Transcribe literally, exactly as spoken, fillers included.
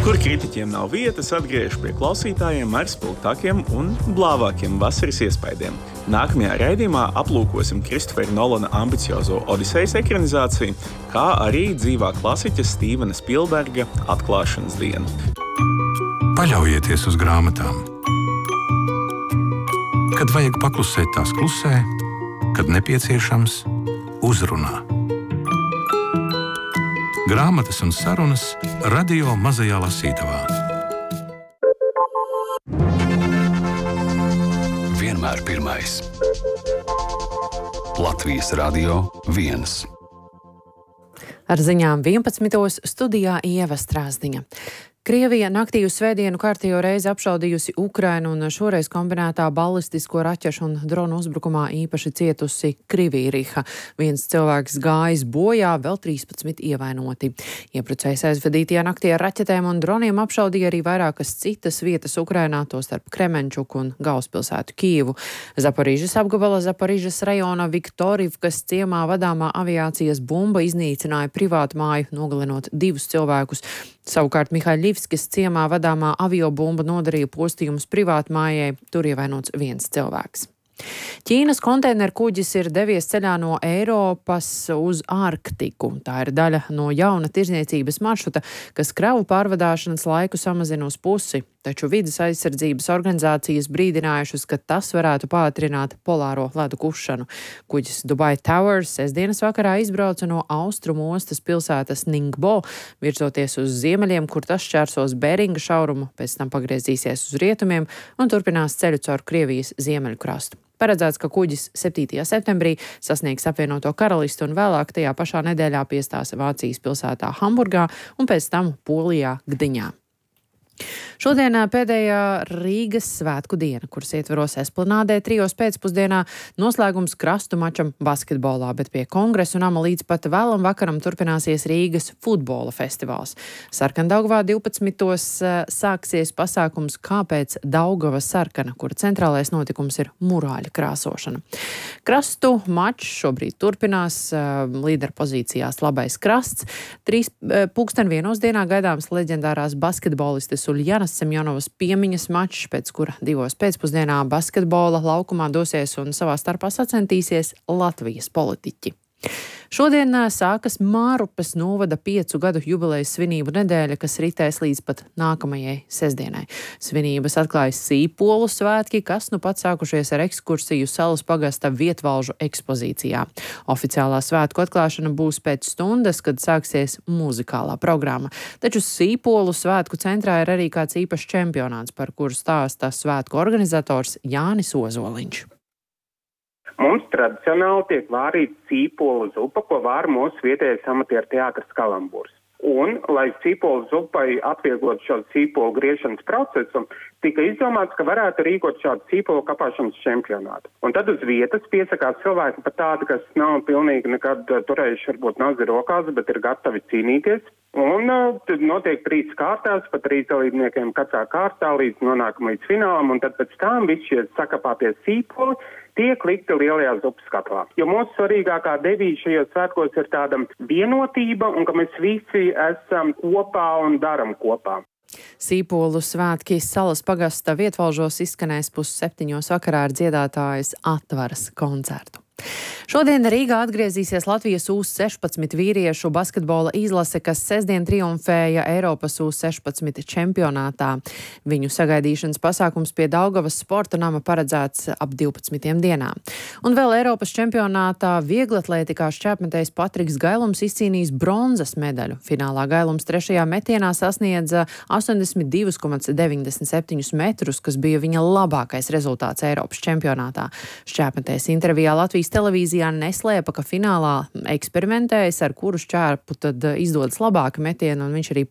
Kur kritiķiem nav vietas, atgriežas pie klausītājiem ar spilgtākiem un blāvākiem vasaras iespaidiem. Nākamajā raidījumā aplūkosim Kristofera Nolana ambiciozo Odisejas ekranizāciju, kā arī dzīvā klasiķa Stīvena Spilberga atklāšanas dienu. Paļaujieties uz grāmatām. Kad vajag paklusēt, tās klusē, kad nepieciešams, uzrunā. Grāmatas un sarunas radio mazajā lasītavā. Vienmēr pirmais. Latvijas Radio viens. Ar ziņām vienpadsmitos studijā Ieva Strāzdiņa. Krievija naktī uz svētdienu kārtējo reizi apšaudījusi Ukrainu un šoreiz kombinētā balistisko raķešu un dronu uzbrukumā īpaši cietusi Krivīriha. Viens cilvēks gājis bojā, vēl trīspadsmit ievainoti. Iebrucējs aizvadītajā naktī ar raķetēm un droniem apšaudīja arī vairākas citas vietas Ukrainā, tostarp Kremenčuku un galvaspilsētu Kijevu. Zaporīžas apgabala Zaporīžas rajona Viktorivkas ciemā vadāmā aviācijas bumba iznīcināja privātu māju, nogalinot divus cilvēkus. Savukārt Mihaļivskis ciemā vadāmā aviobumba nodarīja postījumus privātmājai, tur ievainots viens cilvēks. Ķīnas konteineru kuģis ir devies ceļā no Eiropas uz Arktiku. Tā ir daļa no jauna tirzniecības maršruta, kas kravu pārvadāšanas laiku samazina uz pusi, taču vides aizsardzības organizācijas brīdinājušas, ka tas varētu pātrināt polāro ledu kušanu. Kuģis Dubai Towers sestdienas vakarā izbrauca no austrumu ostas pilsētas Ningbo, virzoties uz ziemeļiem, kur tas šķērsos Beringa šaurumu, pēc tam pagriezīsies uz rietumiem un turpinās ceļu caur Krievijas ziemeļu krastu. Paredzēts, ka kuģis septītajā septembrī sasniegs apvienoto karalisti un vēlāk tajā pašā nedēļā piestās Vācijas pilsētā Hamburgā un pēc tam Polijā Gdiņā. Šodien pēdējā Rīgas svētku diena, kuras ietvaros Esplanādē trijos pēcpusdienā noslēgums krastu mačam basketbolā, bet pie Kongresa nama līdz pat vēlam vakaram turpināsies Rīgas futbola festivāls. Sarkandaugavā divpadsmitos sāksies pasākums Kāpēc Daugava sarkana, kura centrālais notikums ir murāļa krāsošana. Krastu mačs šobrīd turpinās, līderpozīcijās Labais krasts. Trīs pulksten vienos dienā gaidāms leģendārās basketbolistes Uļjanas Semjonovas piemiņas mačs, pēc kura divos pēcpusdienā basketbola laukumā dosies un savā starpā sacentīsies Latvijas politiķi. Šodien sākas Mārupes novada piecu gadu jubilejas svinību nedēļa, kas ritēs līdz pat nākamajai sestdienai. Svinības atklājas Sīpolu svētki, kas nu pat sākušies ar ekskursiju Salas pagasta vietvalžu ekspozīcijā. Oficiālā svētku atklāšana būs pēc stundas, kad sāksies muzikālā programma. Taču Sīpolu svētku centrā ir arī kāds īpašs čempionāts, par kuru stāsta svētku organizators Jānis Ozoliņš. Mums tradicionāli tiek vārīta Sīpola zupa, ko vāra mūsu vietējais amatieru teātris Kalamburs. Un, lai Sīpola zupai atvieglot šo sīpolu griešanas procesu, tika izdomāts, ka varētu rīkot šādu sīpolu kapāšanas čempionātu. Un tad uz vietas piesakās cilvēki pat tādi, kas nav pilnīgi nekad turējuši varbūt nazi rokās, bet ir gatavi cīnīties. Un uh, tad notiek trīs kārtās, pat trīs dalībniekiem katrā kārtā līdz nonākam līdz finālam, un tad pēc tam visi šie sakapātie sīpoli tiek likti lielajā zupas katlā. Jo mūsu svarīgākā devīze šajos svētkos ir tāda vienotība, un ka mēs visi esam kopā un daram kopā. Sīpolu svētki Salas pagasta vietvalžos izskanēs pusseptiņos vakarā ar dziedātājas Atvaras koncertu. Šodien Rīgā atgriezīsies Latvijas U sešpadsmit vīriešu basketbola izlase, kas sestdien triumfēja Eiropas U sešpadsmit čempionātā. Viņu sagaidīšanas pasākums pie Daugavas sporta nama paredzēts ap divpadsmitiem dienām. Un vēl Eiropas čempionātā vieglatlētikā šķēpmetējs Patriks Gailums izcīnījis bronzas medaļu. Finālā Gailums trešajā metienā sasniedza astoņdesmit divi komats deviņdesmit septiņi metrus, kas bija viņa labākais rezultāts Eiropas čempionātā. Šķēpmetējs intervijā Latvijas televīzijā neslēpa, ka finālā eksperimentējas, ar kuru šķērpu tad izdodas labāka metiena, un viņš arī